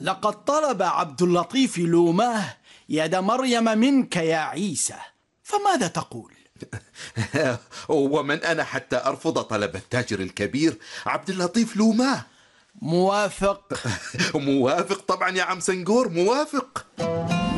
لقد طلب عبد اللطيف لوماه يد مريم منك يا عيسى، فماذا تقول؟ ومن أنا حتى أرفض طلب التاجر الكبير عبد اللطيف لوماه؟ موافق. موافق طبعا يا عم سنقور، موافق.